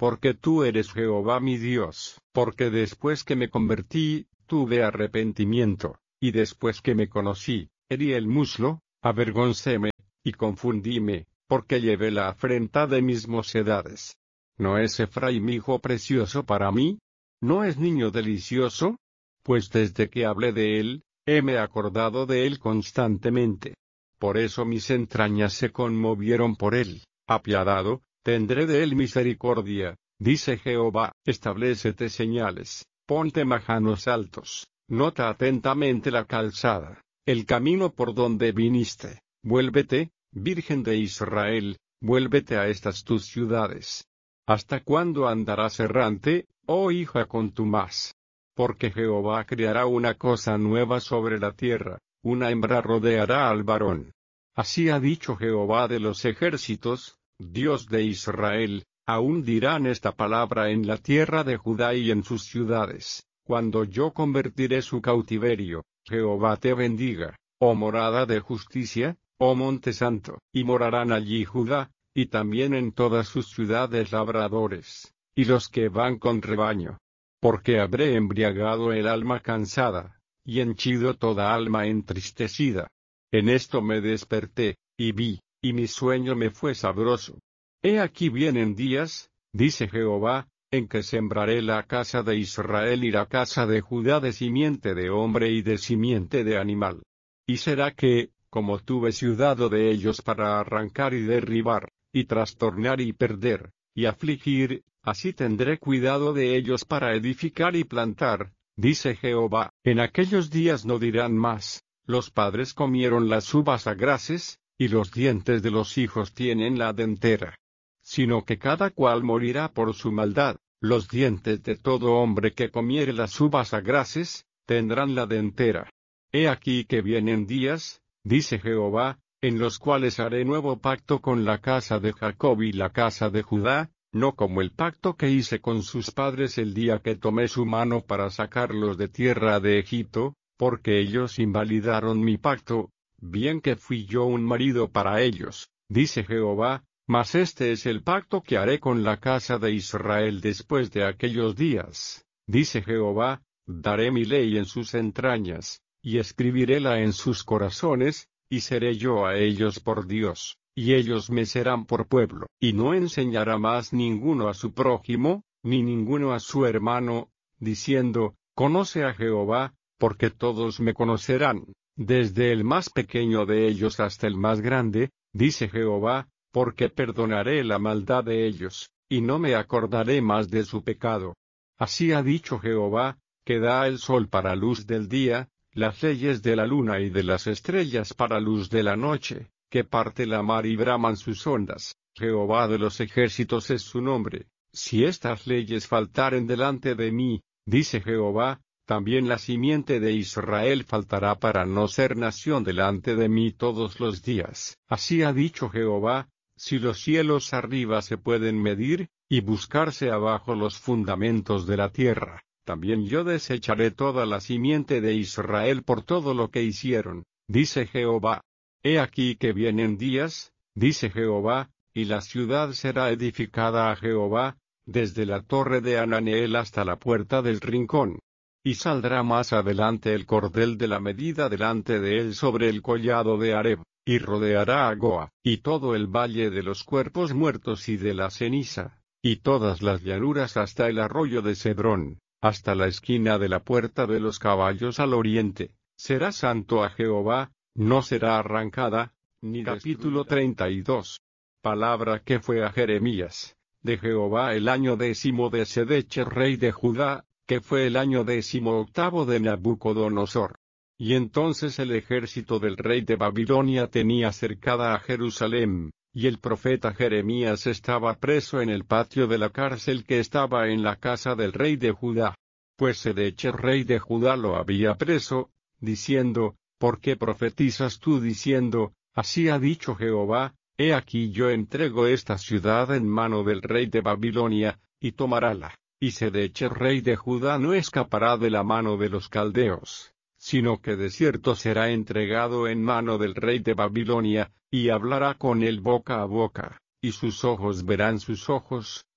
porque tú eres Jehová mi Dios. Porque después que me convertí, tuve arrepentimiento, y después que me conocí, herí el muslo, avergoncéme, y confundíme, porque llevé la afrenta de mis mocedades. ¿No es Efraín hijo precioso para mí? ¿No es niño delicioso? Pues desde que hablé de él, heme acordado de él constantemente. Por eso mis entrañas se conmovieron por él. Apiadado, tendré de él misericordia, dice Jehová. Establécete señales, ponte majanos altos, nota atentamente la calzada, el camino por donde viniste. Vuélvete, Virgen de Israel, vuélvete a estas tus ciudades. ¿Hasta cuándo andarás errante, oh hija contumaz? Porque Jehová creará una cosa nueva sobre la tierra, una hembra rodeará al varón. Así ha dicho Jehová de los ejércitos, Dios de Israel, aún dirán esta palabra en la tierra de Judá y en sus ciudades, cuando yo convertiré su cautiverio. Jehová te bendiga, oh morada de justicia, oh monte santo, y morarán allí Judá, y también en todas sus ciudades labradores, y los que van con rebaño. Porque habré embriagado el alma cansada, y henchido toda alma entristecida. En esto me desperté, y vi, y mi sueño me fue sabroso. He aquí vienen días, dice Jehová, en que sembraré la casa de Israel y la casa de Judá de simiente de hombre y de simiente de animal. Y será que, como tuve ciudado de ellos para arrancar y derribar, y trastornar y perder, y afligir, así tendré cuidado de ellos para edificar y plantar, dice Jehová. En aquellos días no dirán más, los padres comieron las uvas agraces, y los dientes de los hijos tienen la dentera. Sino que cada cual morirá por su maldad, los dientes de todo hombre que comiere las uvas agraces, tendrán la dentera. He aquí que vienen días, dice Jehová, en los cuales haré nuevo pacto con la casa de Jacob y la casa de Judá, no como el pacto que hice con sus padres el día que tomé su mano para sacarlos de tierra de Egipto, porque ellos invalidaron mi pacto, bien que fui yo un marido para ellos, dice Jehová, mas este es el pacto que haré con la casa de Israel después de aquellos días, dice Jehová, daré mi ley en sus entrañas, y escribiréla en sus corazones, y seré yo a ellos por Dios, y ellos me serán por pueblo. Y no enseñará más ninguno a su prójimo, ni ninguno a su hermano, diciendo, conoce a Jehová, porque todos me conocerán, desde el más pequeño de ellos hasta el más grande, dice Jehová, porque perdonaré la maldad de ellos, y no me acordaré más de su pecado. Así ha dicho Jehová, que da el sol para luz del día, las leyes de la luna y de las estrellas para luz de la noche, que parte la mar y braman sus ondas. Jehová de los ejércitos es su nombre. Si estas leyes faltaren delante de mí, dice Jehová, también la simiente de Israel faltará para no ser nación delante de mí todos los días. Así ha dicho Jehová, si los cielos arriba se pueden medir, y buscarse abajo los fundamentos de la tierra, también yo desecharé toda la simiente de Israel por todo lo que hicieron, dice Jehová. He aquí que vienen días, dice Jehová, y la ciudad será edificada a Jehová, desde la torre de Ananeel hasta la puerta del rincón. Y saldrá más adelante el cordel de la medida delante de él sobre el collado de Areb, y rodeará a Goa, y todo el valle de los cuerpos muertos y de la ceniza, y todas las llanuras hasta el arroyo de Cedrón, hasta la esquina de la puerta de los caballos al oriente. Será santo a Jehová, no será arrancada, ni capítulo treinta y dos. Palabra que fue a Jeremías, de Jehová el año décimo de Sedeche rey de Judá, que fue el año décimo octavo de Nabucodonosor. Y entonces el ejército del rey de Babilonia tenía cercada a Jerusalén, y el profeta Jeremías estaba preso en el patio de la cárcel que estaba en la casa del rey de Judá. Pues Sedeche rey de Judá lo había preso, diciendo, ¿por qué profetizas tú diciendo, así ha dicho Jehová, he aquí yo entrego esta ciudad en mano del rey de Babilonia, y tomarála? Y Sedeche rey de Judá no escapará de la mano de los caldeos, sino que de cierto será entregado en mano del rey de Babilonia, y hablará con él boca a boca, y sus ojos verán sus ojos,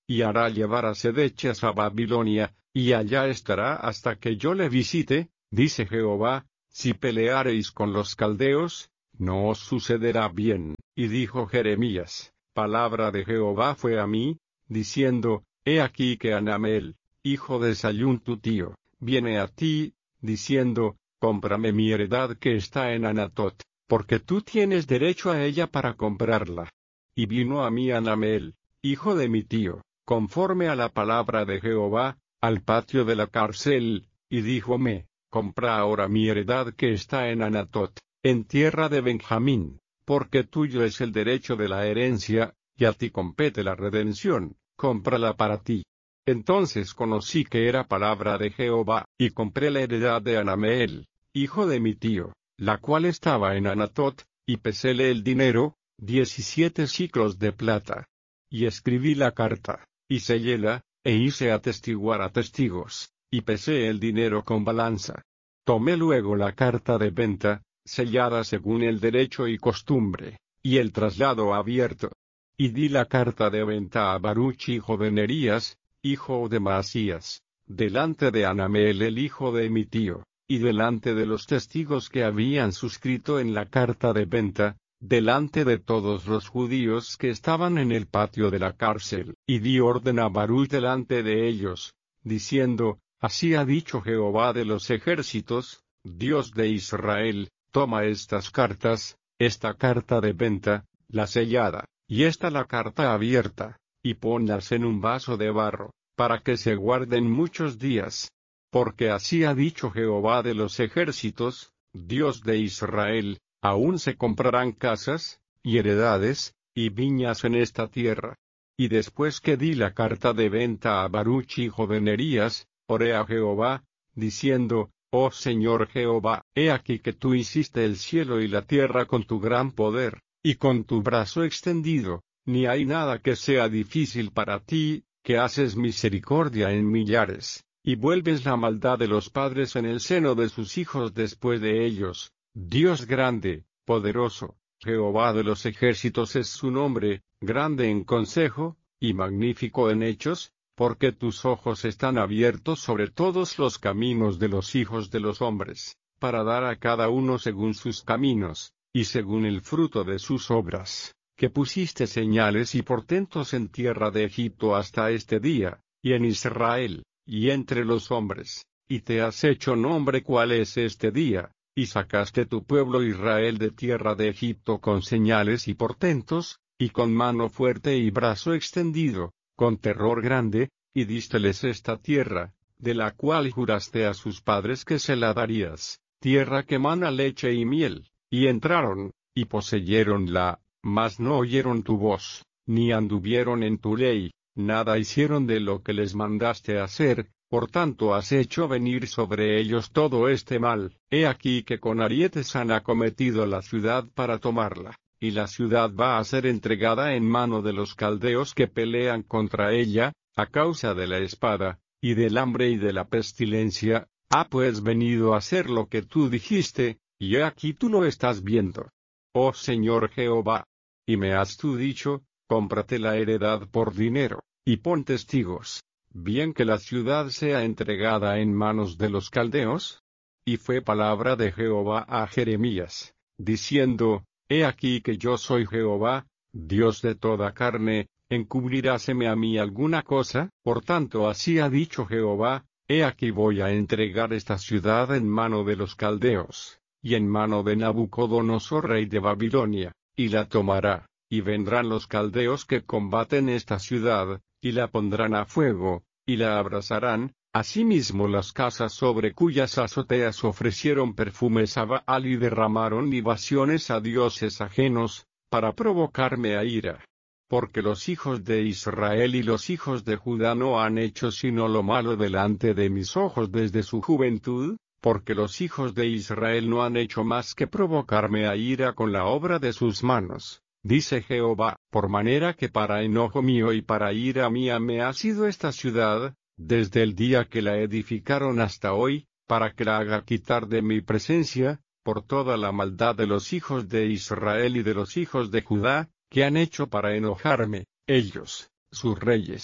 y hará llevar a Sedechas a Babilonia, y allá estará hasta que yo le visite, dice Jehová. Si peleareis con los caldeos, no os sucederá bien. Y dijo Jeremías, palabra de Jehová fue a mí, diciendo, he aquí que Hanameel, hijo de Sayún tu tío, viene a ti, diciendo, cómprame mi heredad que está en Anatot, porque tú tienes derecho a ella para comprarla. Y vino a mí Hanameel, hijo de mi tío, conforme a la palabra de Jehová, al patio de la cárcel, y díjome, compra ahora mi heredad que está en Anatot, en tierra de Benjamín, porque tuyo es el derecho de la herencia, y a ti compete la redención, cómprala para ti. Entonces conocí que era palabra de Jehová, y compré la heredad de Hanameel, hijo de mi tío, la cual estaba en Anatot, y peséle el dinero, diecisiete siclos de plata. Y escribí la carta, y selléla, e hice atestiguar a testigos, y pesé el dinero con balanza. Tomé luego la carta de venta, sellada según el derecho y costumbre, y el traslado abierto. Y di la carta de venta a Baruch hijo de Nerías, hijo de Maasías, delante de Hanameel el hijo de mi tío, y delante de los testigos que habían suscrito en la carta de venta, delante de todos los judíos que estaban en el patio de la cárcel. Y di orden a Baruch delante de ellos, diciendo, así ha dicho Jehová de los ejércitos, Dios de Israel, toma estas cartas, esta carta de venta, la sellada, y esta la carta abierta, y ponlas en un vaso de barro, para que se guarden muchos días. Porque así ha dicho Jehová de los ejércitos, Dios de Israel, aún se comprarán casas, y heredades, y viñas en esta tierra. Y después que di la carta de venta a Baruch hijo de Nerías, oré a Jehová, diciendo, oh Señor Jehová, he aquí que tú hiciste el cielo y la tierra con tu gran poder, y con tu brazo extendido, ni hay nada que sea difícil para ti, que haces misericordia en millares, y vuelves la maldad de los padres en el seno de sus hijos después de ellos. Dios grande, poderoso, Jehová de los ejércitos es su nombre, grande en consejo, y magnífico en hechos, porque tus ojos están abiertos sobre todos los caminos de los hijos de los hombres, para dar a cada uno según sus caminos, y según el fruto de sus obras, que pusiste señales y portentos en tierra de Egipto hasta este día, y en Israel, y entre los hombres, y te has hecho nombre cuál es este día, y sacaste tu pueblo Israel de tierra de Egipto con señales y portentos, y con mano fuerte y brazo extendido, con terror grande, y dísteles esta tierra, de la cual juraste a sus padres que se la darías, tierra que mana leche y miel, y entraron, y poseyeronla, mas no oyeron tu voz, ni anduvieron en tu ley, nada hicieron de lo que les mandaste hacer, por tanto has hecho venir sobre ellos todo este mal. He aquí que con arietes han acometido la ciudad para tomarla, y la ciudad va a ser entregada en mano de los caldeos que pelean contra ella, a causa de la espada, y del hambre y de la pestilencia. Ha pues venido a ser lo que tú dijiste, y he aquí tú lo estás viendo. Oh Señor Jehová. Y me has tú dicho, cómprate la heredad por dinero, y pon testigos, bien que la ciudad sea entregada en manos de los caldeos. Y fue palabra de Jehová a Jeremías, diciendo, he aquí que yo soy Jehová, Dios de toda carne, ¿encubriráseme a mí alguna cosa? Por tanto así ha dicho Jehová, he aquí voy a entregar esta ciudad en mano de los caldeos, y en mano de Nabucodonosor rey de Babilonia, y la tomará, y vendrán los caldeos que combaten esta ciudad, y la pondrán a fuego, y la abrasarán. Asimismo las casas sobre cuyas azoteas ofrecieron perfumes a Baal y derramaron libaciones a dioses ajenos, para provocarme a ira. Porque los hijos de Israel y los hijos de Judá no han hecho sino lo malo delante de mis ojos desde su juventud, porque los hijos de Israel no han hecho más que provocarme a ira con la obra de sus manos, dice Jehová, por manera que para enojo mío y para ira mía me ha sido esta ciudad, desde el día que la edificaron hasta hoy, para que la haga quitar de mi presencia, por toda la maldad de los hijos de Israel y de los hijos de Judá, que han hecho para enojarme, ellos, sus reyes,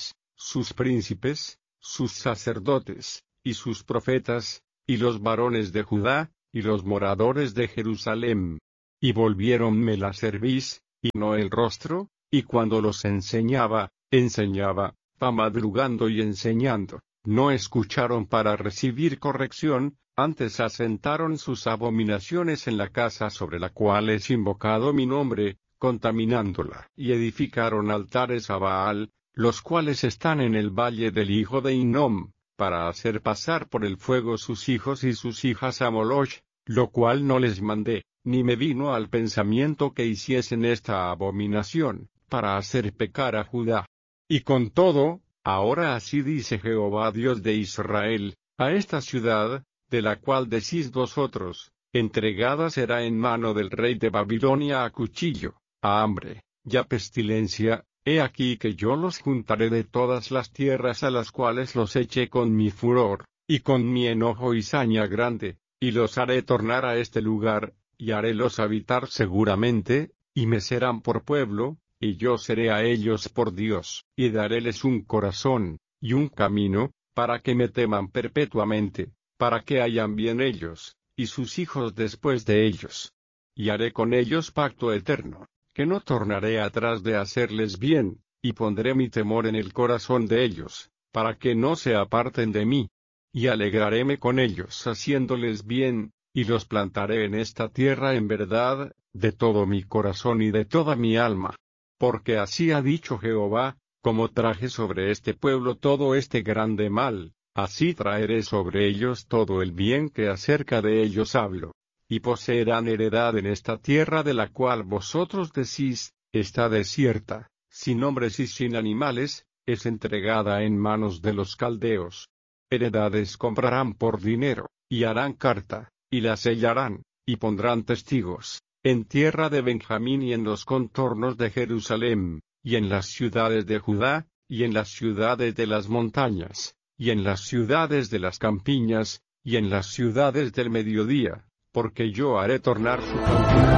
sus príncipes, sus sacerdotes, y sus profetas, y los varones de Judá, y los moradores de Jerusalén. Y volviéronme la cerviz, y no el rostro, y cuando los enseñaba, enseñaba, pa madrugando y enseñando, no escucharon para recibir corrección, antes asentaron sus abominaciones en la casa sobre la cual es invocado mi nombre, contaminándola, y edificaron altares a Baal, los cuales están en el valle del hijo de Hinnom, para hacer pasar por el fuego sus hijos y sus hijas a Moloch, lo cual no les mandé, ni me vino al pensamiento que hiciesen esta abominación, para hacer pecar a Judá. Y con todo, ahora así dice Jehová Dios de Israel, a esta ciudad, de la cual decís vosotros, entregada será en mano del rey de Babilonia a cuchillo, a hambre, y a pestilencia. He aquí que yo los juntaré de todas las tierras a las cuales los eché con mi furor, y con mi enojo y saña grande, y los haré tornar a este lugar, y harélos habitar seguramente, y me serán por pueblo, y yo seré a ellos por Dios, y daréles un corazón, y un camino, para que me teman perpetuamente, para que hayan bien ellos, y sus hijos después de ellos. Y haré con ellos pacto eterno, que no tornaré atrás de hacerles bien, y pondré mi temor en el corazón de ellos, para que no se aparten de mí. Y alegraréme con ellos haciéndoles bien, y los plantaré en esta tierra en verdad, de todo mi corazón y de toda mi alma. Porque así ha dicho Jehová, como traje sobre este pueblo todo este grande mal, así traeré sobre ellos todo el bien que acerca de ellos hablo. Y poseerán heredad en esta tierra de la cual vosotros decís, está desierta, sin hombres y sin animales, es entregada en manos de los caldeos. Heredades comprarán por dinero, y harán carta, y la sellarán, y pondrán testigos, en tierra de Benjamín y en los contornos de Jerusalén, y en las ciudades de Judá, y en las ciudades de las montañas, y en las ciudades de las campiñas, y en las ciudades del mediodía. Porque yo haré tornar su cautividad.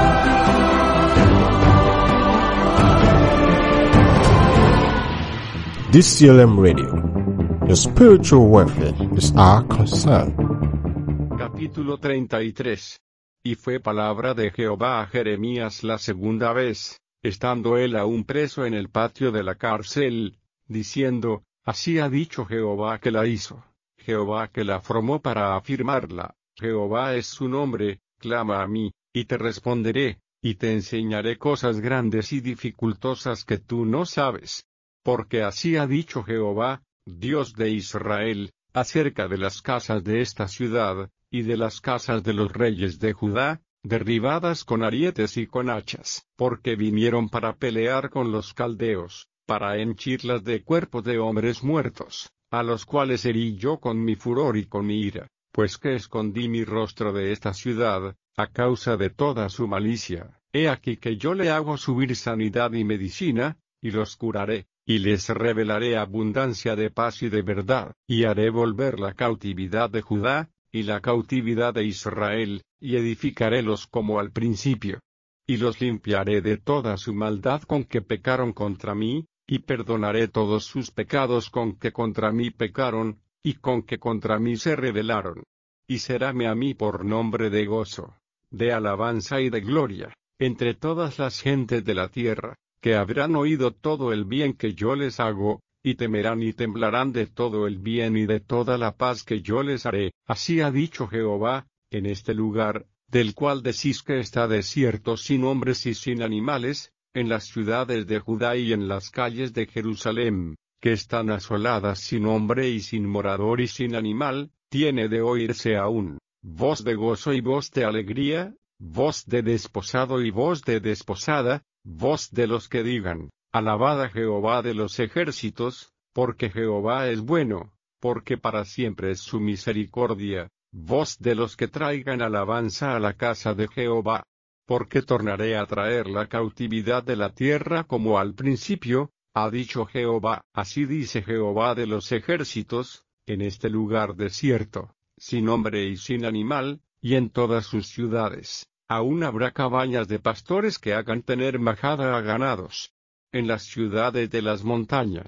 D C L M Radio. Your spiritual welfare is our concern. Capítulo treinta y tres. Y fue palabra de Jehová a Jeremías la segunda vez, estando él aún preso en el patio de la cárcel, diciendo, así ha dicho Jehová que la hizo, Jehová que la formó para afirmarla. Jehová es su nombre, clama a mí, y te responderé, y te enseñaré cosas grandes y dificultosas que tú no sabes. Porque así ha dicho Jehová, Dios de Israel, acerca de las casas de esta ciudad, y de las casas de los reyes de Judá, derribadas con arietes y con hachas, porque vinieron para pelear con los caldeos, para henchirlas de cuerpos de hombres muertos, a los cuales herí yo con mi furor y con mi ira. Pues que escondí mi rostro de esta ciudad, a causa de toda su malicia, he aquí que yo le hago subir sanidad y medicina, y los curaré, y les revelaré abundancia de paz y de verdad, y haré volver la cautividad de Judá, y la cautividad de Israel, y edificarélos como al principio. Y los limpiaré de toda su maldad con que pecaron contra mí, y perdonaré todos sus pecados con que contra mí pecaron, y con que contra mí se rebelaron. Y seráme a mí por nombre de gozo, de alabanza y de gloria, entre todas las gentes de la tierra, que habrán oído todo el bien que yo les hago, y temerán y temblarán de todo el bien y de toda la paz que yo les haré. Así ha dicho Jehová, en este lugar, del cual decís que está desierto sin hombres y sin animales, en las ciudades de Judá y en las calles de Jerusalén, que están asoladas sin hombre y sin morador y sin animal, tiene de oírse aún, voz de gozo y voz de alegría, voz de desposado y voz de desposada, voz de los que digan, alabad a Jehová de los ejércitos, porque Jehová es bueno, porque para siempre es su misericordia, voz de los que traigan alabanza a la casa de Jehová. Porque tornaré a traer la cautividad de la tierra como al principio, ha dicho Jehová. Así dice Jehová de los ejércitos, en este lugar desierto, sin hombre y sin animal, y en todas sus ciudades, aún habrá cabañas de pastores que hagan tener majada a ganados. En las ciudades de las montañas,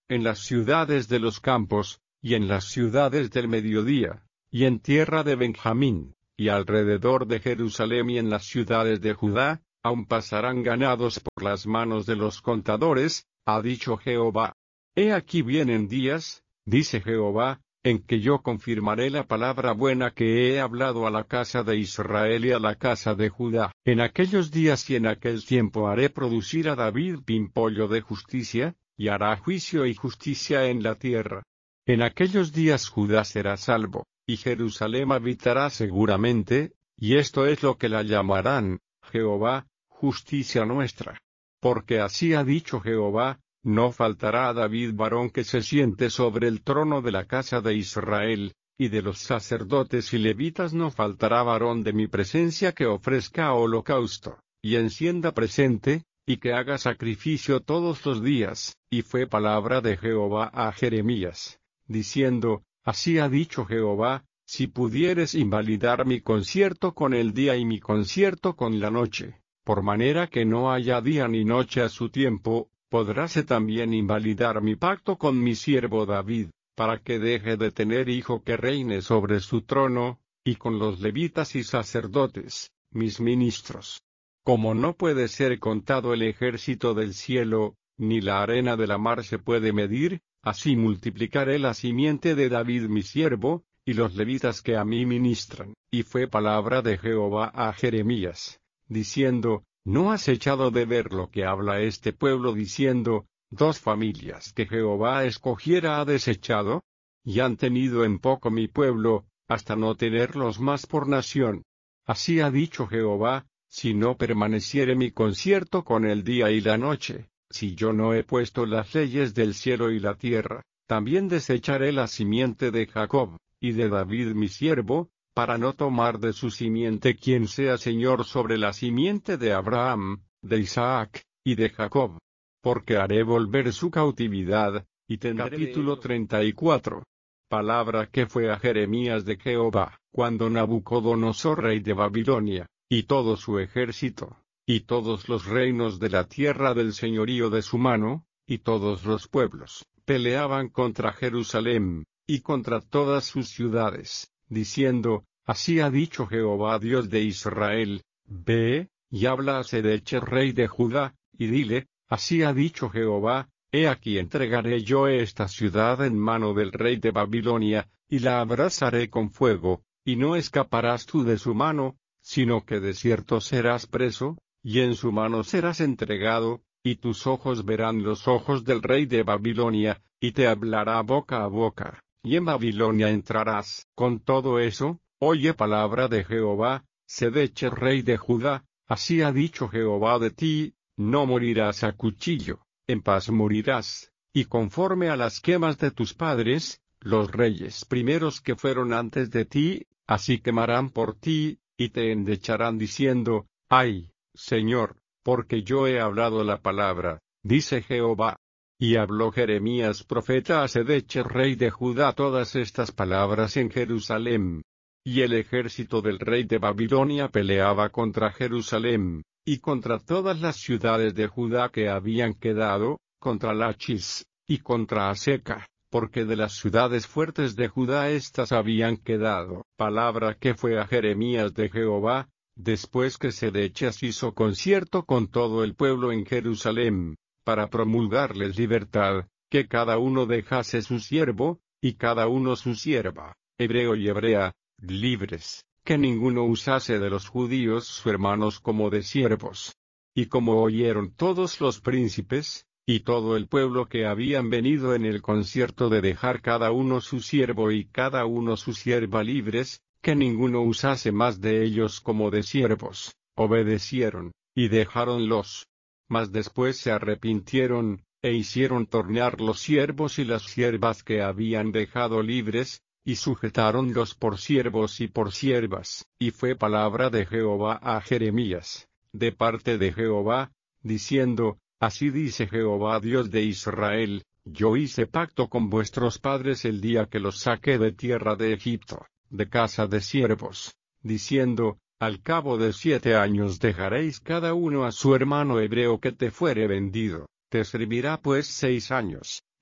en las ciudades de los campos, y en las ciudades del mediodía, y en tierra de Benjamín, y alrededor de Jerusalén y en las ciudades de Judá, aun pasarán ganados por las manos de los contadores, ha dicho Jehová. He aquí vienen días, dice Jehová, en que yo confirmaré la palabra buena que he hablado a la casa de Israel y a la casa de Judá. En aquellos días y en aquel tiempo haré producir a David pimpollo de justicia, y hará juicio y justicia en la tierra. En aquellos días Judá será salvo, y Jerusalén habitará seguramente, y esto es lo que la llamarán, Jehová, justicia nuestra. Porque así ha dicho Jehová, no faltará a David varón que se siente sobre el trono de la casa de Israel, y de los sacerdotes y levitas no faltará varón de mi presencia que ofrezca holocausto, y encienda presente, y que haga sacrificio todos los días. Y fue palabra de Jehová a Jeremías, diciendo, así ha dicho Jehová, si pudieres invalidar mi concierto con el día y mi concierto con la noche, por manera que no haya día ni noche a su tiempo, podráse también invalidar mi pacto con mi siervo David, para que deje de tener hijo que reine sobre su trono, y con los levitas y sacerdotes, mis ministros. Como no puede ser contado el ejército del cielo, ni la arena de la mar se puede medir, así multiplicaré la simiente de David mi siervo, y los levitas que a mí ministran. Y fue palabra de Jehová a Jeremías, diciendo, ¿no has echado de ver lo que habla este pueblo diciendo, dos familias que Jehová escogiera ha desechado? Y han tenido en poco mi pueblo, hasta no tenerlos más por nación. Así ha dicho Jehová, si no permaneciere mi concierto con el día y la noche, si yo no he puesto las leyes del cielo y la tierra, también desecharé la simiente de Jacob, y de David mi siervo, para no tomar de su simiente quien sea señor sobre la simiente de Abraham, de Isaac, y de Jacob. Porque haré volver su cautividad, y tendré... Capítulo treinta y cuatro. Palabra que fue a Jeremías de Jehová, cuando Nabucodonosor rey de Babilonia, y todo su ejército, y todos los reinos de la tierra del señorío de su mano, y todos los pueblos, peleaban contra Jerusalén, y contra todas sus ciudades, diciendo, así ha dicho Jehová Dios de Israel, ve, y habla a Sedeche rey de Judá, y dile, así ha dicho Jehová, he aquí entregaré yo esta ciudad en mano del rey de Babilonia, y la abrasaré con fuego, y no escaparás tú de su mano, sino que de cierto serás preso, y en su mano serás entregado, y tus ojos verán los ojos del rey de Babilonia, y te hablará boca a boca, y en Babilonia entrarás. Con todo eso, oye palabra de Jehová, Sedeche rey de Judá, así ha dicho Jehová de ti, no morirás a cuchillo, en paz morirás, y conforme a las quemas de tus padres, los reyes primeros que fueron antes de ti, así quemarán por ti, y te endecharán diciendo, ay, Señor, porque yo he hablado la palabra, dice Jehová. Y habló Jeremías profeta a Sedeche rey de Judá todas estas palabras en Jerusalén. Y el ejército del rey de Babilonia peleaba contra Jerusalén, y contra todas las ciudades de Judá que habían quedado, contra Lachis, y contra Aseca, porque de las ciudades fuertes de Judá éstas habían quedado. Palabra que fue a Jeremías de Jehová, después que Sedechas hizo concierto con todo el pueblo en Jerusalén, para promulgarles libertad, que cada uno dejase su siervo, y cada uno su sierva, hebreo y hebrea, libres, que ninguno usase de los judíos sus hermanos como de siervos. Y como oyeron todos los príncipes, y todo el pueblo que habían venido en el concierto de dejar cada uno su siervo y cada uno su sierva libres, que ninguno usase más de ellos como de siervos, obedecieron, y dejáronlos. Mas después se arrepintieron, e hicieron tornar los siervos y las siervas que habían dejado libres, y sujetáronlos por siervos y por siervas. Y fue palabra de Jehová a Jeremías, de parte de Jehová, diciendo, así dice Jehová Dios de Israel, yo hice pacto con vuestros padres el día que los saqué de tierra de Egipto, de casa de siervos, diciendo, al cabo de siete años dejaréis cada uno a su hermano hebreo que te fuere vendido, te servirá pues seis años,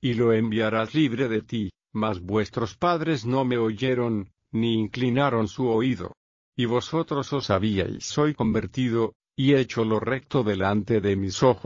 y lo enviarás libre de ti, mas vuestros padres no me oyeron, ni inclinaron su oído. Y vosotros os habíais hoy convertido, y hecho lo recto delante de mis ojos,